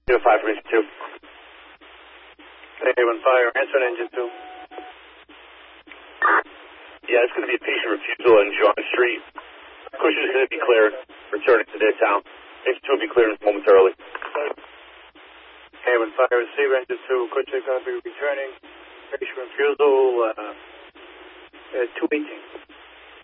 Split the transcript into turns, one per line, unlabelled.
5 for engine 2.
A1 fire, answer on engine 2.
Yeah, it's going to be a patient refusal on John Street. Cushing is going to be cleared, returning to their town. Engine 2 will be cleared momentarily.
A1 fire, receiver, engine 2. Cushing is going to be returning. Patient refusal, 218.